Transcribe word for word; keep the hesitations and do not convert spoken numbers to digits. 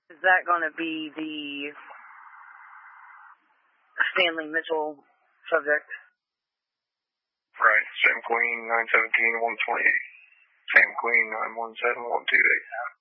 Is that going to be the Stanley Mitchell subject? Right. Sam Queen, nine seventeen, one twenty-eight. Sam Queen, nine one seven, one two eight.